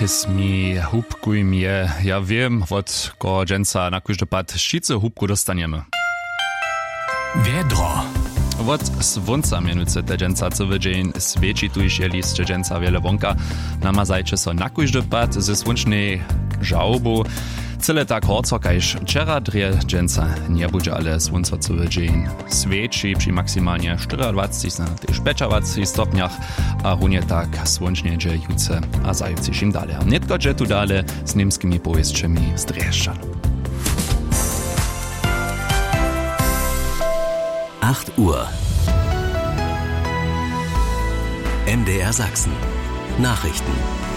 kiss mi, hubkuj mnie. Ja wiem, od ko dżęca na każdy pad szczyce hubku dostaniemy. Wiedro. Od słońca mianujcy te dżęca cały dzień świeci tu iż liście dżęca wiele wonka. Namazajcie so na każdy pad ze słonecznej żałbu. Cyle tak horco, kajż wczera drje dżęca nie będzie, ale słońce cały dzień świeci przy maksymalnie 24 na 25 stopniach, a runie tak słończnie dziejuce, a zajuce im dalej. Nie tylko że tu dalej z niemskimi powieściami z Dreszczan. 8 Uhr. MDR Sachsen. Nachrichten.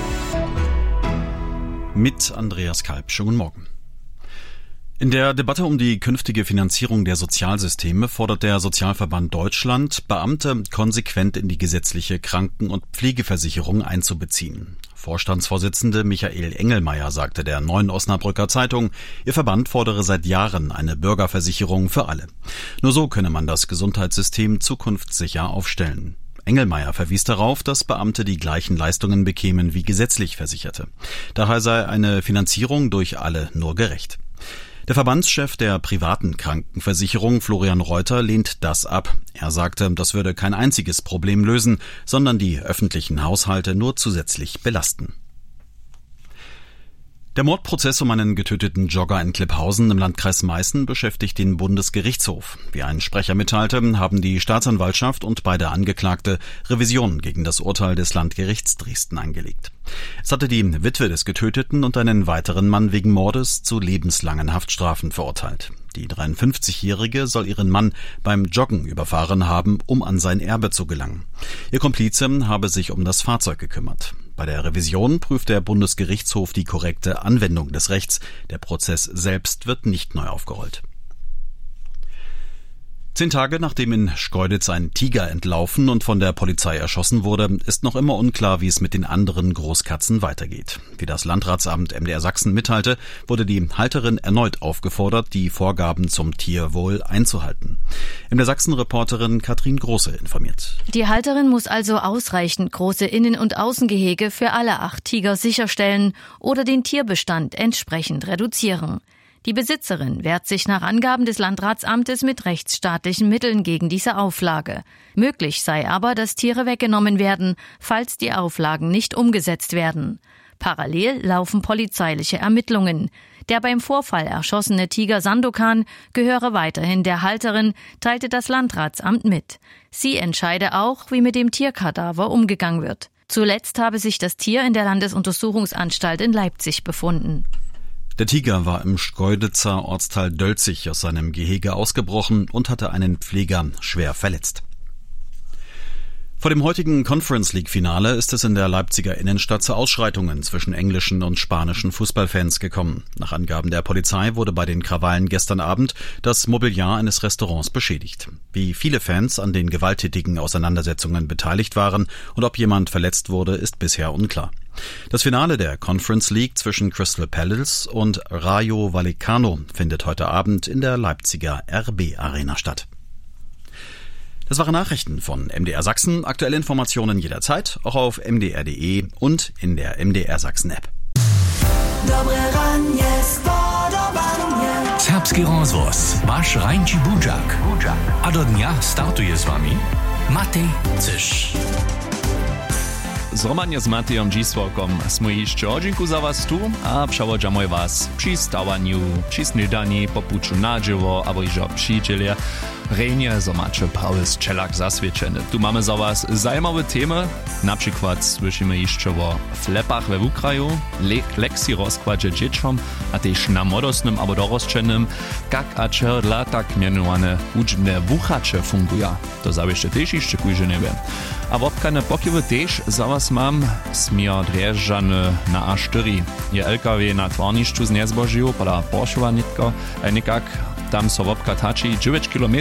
Mit Andreas Kalb. Schönen guten Morgen. In der Debatte um die künftige Finanzierung der Sozialsysteme fordert der Sozialverband Deutschland, Beamte konsequent in die gesetzliche Kranken- und Pflegeversicherung einzubeziehen. Vorstandsvorsitzende Michael Engelmeier sagte der Neuen Osnabrücker Zeitung, ihr Verband fordere seit Jahren eine Bürgerversicherung für alle. Nur so könne man das Gesundheitssystem zukunftssicher aufstellen. Engelmeier verwies darauf, dass Beamte die gleichen Leistungen bekämen wie gesetzlich Versicherte. Daher sei eine Finanzierung durch alle nur gerecht. Der Verbandschef der privaten Krankenversicherung, Florian Reuter, lehnt das ab. Er sagte, das würde kein einziges Problem lösen, sondern die öffentlichen Haushalte nur zusätzlich belasten. Der Mordprozess um einen getöteten Jogger in Klipphausen im Landkreis Meißen beschäftigt den Bundesgerichtshof. Wie ein Sprecher mitteilte, haben die Staatsanwaltschaft und beide Angeklagte Revision gegen das Urteil des Landgerichts Dresden eingelegt. Es hatte die Witwe des Getöteten und einen weiteren Mann wegen Mordes zu lebenslangen Haftstrafen verurteilt. Die 53-Jährige soll ihren Mann beim Joggen überfahren haben, um an sein Erbe zu gelangen. Ihr Komplize habe sich um das Fahrzeug gekümmert. Bei der Revision prüft der Bundesgerichtshof die korrekte Anwendung des Rechts. Der Prozess selbst wird nicht neu aufgerollt. 10 Tage nachdem in Schkeuditz ein Tiger entlaufen und von der Polizei erschossen wurde, ist noch immer unklar, wie es mit den anderen Großkatzen weitergeht. Wie das Landratsamt MDR Sachsen mitteilte, wurde die Halterin erneut aufgefordert, die Vorgaben zum Tierwohl einzuhalten. MDR Sachsen-Reporterin Katrin Große informiert. Die Halterin muss also ausreichend große Innen- und Außengehege für alle 8 Tiger sicherstellen oder den Tierbestand entsprechend reduzieren. Die Besitzerin wehrt sich nach Angaben des Landratsamtes mit rechtsstaatlichen Mitteln gegen diese Auflage. Möglich sei aber, dass Tiere weggenommen werden, falls die Auflagen nicht umgesetzt werden. Parallel laufen polizeiliche Ermittlungen. Der beim Vorfall erschossene Tiger Sandokan gehöre weiterhin der Halterin, teilte das Landratsamt mit. Sie entscheide auch, wie mit dem Tierkadaver umgegangen wird. Zuletzt habe sich das Tier in der Landesuntersuchungsanstalt in Leipzig befunden. Der Tiger war im Schkeuditzer Ortsteil Dölzig aus seinem Gehege ausgebrochen und hatte einen Pfleger schwer verletzt. Vor dem heutigen Conference League Finale ist es in der Leipziger Innenstadt zu Ausschreitungen zwischen englischen und spanischen Fußballfans gekommen. Nach Angaben der Polizei wurde bei den Krawallen gestern Abend das Mobiliar eines Restaurants beschädigt. Wie viele Fans an den gewalttätigen Auseinandersetzungen beteiligt waren und ob jemand verletzt wurde, ist bisher unklar. Das Finale der Conference League zwischen Crystal Palace und Rayo Vallecano findet heute Abend in der Leipziger RB Arena statt. Das waren Nachrichten von MDR Sachsen. Aktuelle Informationen jederzeit, auch auf mdr.de und in der MDR Sachsen App. Serbski rozvoz, wasz rańczy budziak. A do dnia startuje z wami Matej Cysz. Zromadnie z Matejom Dziswokom smo jeszcze odżinku za was tu, a przewodzimy was przy stawaniu, przy śniadaniu, po puczu na dzieło, albo iżo przyjdziele. Rejnie, so macie prawy strzelak zaswieczony. Tu mamy za was zajmowe temy, na przykład słyszymy jeszcze o flepach we Ukraju, lekcji rozkładzie dzieciom, a też na młodostnym albo dorosłym, jak a dla tak mianowane uczne wuchacze fungują. To zawsze też jeszcze kujże nie wiem. A wopkane pokiewy też za was mam smier Drjeżdżany na A4. Je LKW na twarniszczu z niezbożył, pada Porschewa nikak, tam so wopka tači 9 km